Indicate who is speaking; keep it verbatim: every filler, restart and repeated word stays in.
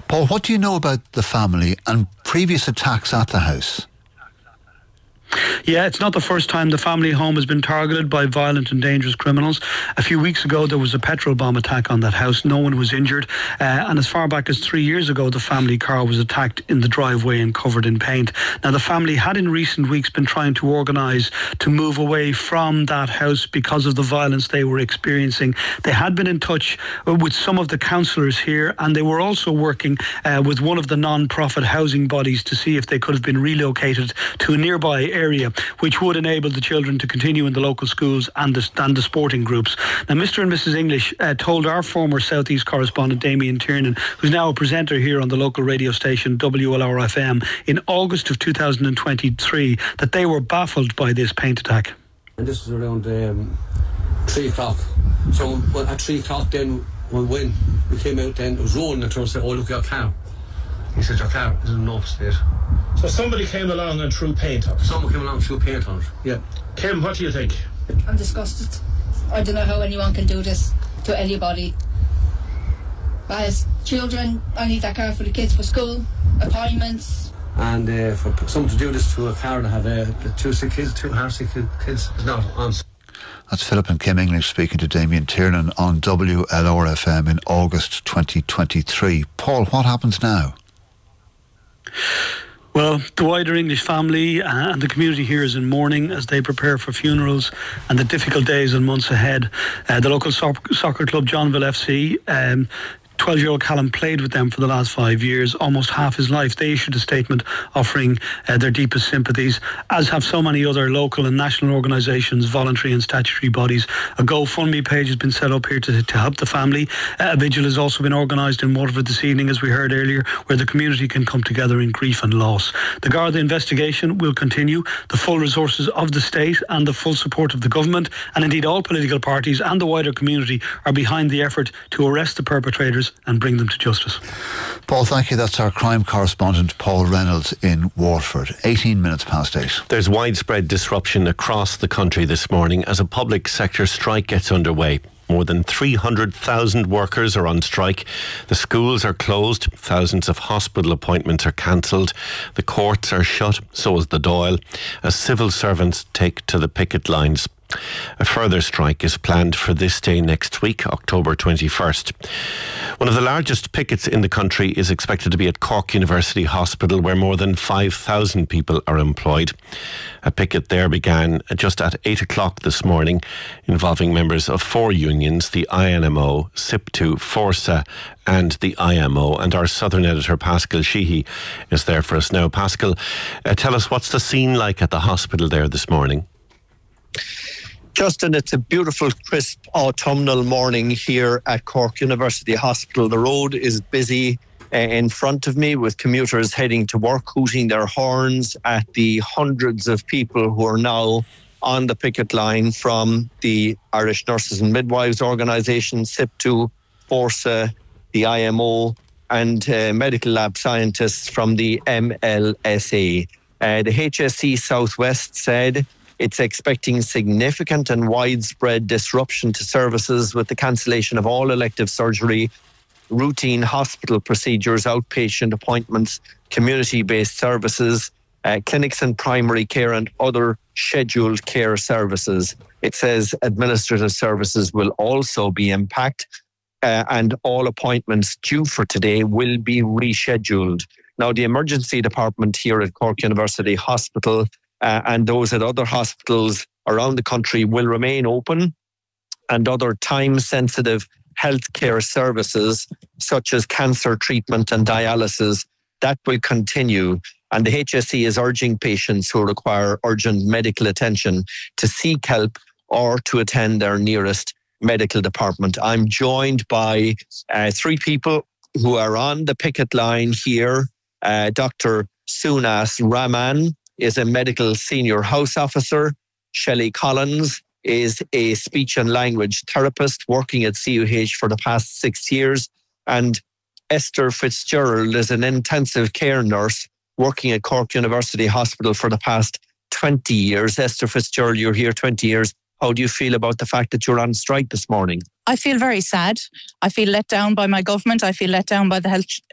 Speaker 1: Paul, what do you know about the family and previous attacks at the house?
Speaker 2: Yeah, it's not the first time the family home has been targeted by violent and dangerous criminals. A few weeks ago, there was a petrol bomb attack on that house. No one was injured. Uh, and as far back as three years ago, the family car was attacked in the driveway and covered in paint. Now, the family had in recent weeks been trying to organise to move away from that house because of the violence they were experiencing. They had been in touch with some of the councillors here, and they were also working uh, with one of the non-profit housing bodies to see if they could have been relocated to a nearby area, which would enable the children to continue in the local schools and the, and the sporting groups. Now, Mister and Missus English uh, told our former South East correspondent Damien Tiernan, who's now a presenter here on the local radio station W L R F M, in August of two thousand twenty-three, that they were baffled by this paint attack.
Speaker 3: And this was around um, three o'clock. So well, at three o'clock then, when, when we came out then, it was rolling and I said, oh, look, your car. He said, your car is in an off state.
Speaker 4: So somebody came along and threw paint on it?
Speaker 3: Someone came along and threw paint on it, yeah.
Speaker 4: Kim, what do you think?
Speaker 5: I'm disgusted. I don't know how anyone can do this to anybody. As children, I need that car for the kids for school, appointments.
Speaker 3: And uh, for someone to do this to a car and have uh, two sick kids, two half sick kids, is not on.
Speaker 1: That's Philip and Kim English speaking to Damien Tiernan on W L R F M in August twenty twenty-three. Paul, what happens now?
Speaker 2: Well, the wider English family and the community here is in mourning as they prepare for funerals and the difficult days and months ahead. Uh, the local so- soccer club, Johnville F C, um, twelve-year-old Callum played with them for the last five years, almost half his life. They issued a statement offering uh, their deepest sympathies, as have so many other local and national organisations, voluntary and statutory bodies. A GoFundMe page has been set up here to, to help the family. Uh, a vigil has also been organised in Waterford this evening, as we heard earlier, where the community can come together in grief and loss. The Garda investigation will continue. The full resources of the state and the full support of the government, and indeed all political parties and the wider community, are behind the effort to arrest the perpetrators and bring them to justice.
Speaker 1: Paul, thank you. That's our crime correspondent, Paul Reynolds in Waterford. eighteen minutes past eight.
Speaker 6: There's widespread disruption across the country this morning as a public sector strike gets underway. More than three hundred thousand workers are on strike. The schools are closed. Thousands of hospital appointments are cancelled. The courts are shut, so is the Dáil, as civil servants take to the picket lines. A further strike is planned for this day next week, October twenty-first. One of the largest pickets in the country is expected to be at Cork University Hospital, where more than five thousand people are employed. A picket there began just at eight o'clock this morning, involving members of four unions, the I N M O, S I P two, Forsa and the I M O. And our Southern editor, Pascal Sheehy, is there for us now. Pascal, uh, tell us, what's the scene like at the hospital there this morning?
Speaker 7: Justin, it's a beautiful, crisp autumnal morning here at Cork University Hospital. The road is busy uh, in front of me with commuters heading to work, hooting their horns at the hundreds of people who are now on the picket line from the Irish Nurses and Midwives Organisation, S I P two, Forsa, the I M O, and uh, medical lab scientists from the M L S A. Uh, the H S C Southwest said it's expecting significant and widespread disruption to services with the cancellation of all elective surgery, routine hospital procedures, outpatient appointments, community-based services, uh, clinics and primary care and other scheduled care services. It says administrative services will also be impacted uh, and all appointments due for today will be rescheduled. Now, the emergency department here at Cork University Hospital Uh, and those at other hospitals around the country will remain open, and other time-sensitive healthcare services such as cancer treatment and dialysis, that will continue. And the H S C is urging patients who require urgent medical attention to seek help or to attend their nearest medical department. I'm joined by uh, three people who are on the picket line here. Uh, Doctor Sunas Rahman is a medical senior house officer. Shelley Collins is a speech and language therapist working at C U H for the past six years. And Esther Fitzgerald is an intensive care nurse working at Cork University Hospital for the past twenty years. Esther Fitzgerald, you're here twenty years. How do you feel about the fact that you're on strike this morning?
Speaker 8: I feel very sad. I feel let down by my government. I feel let down by the health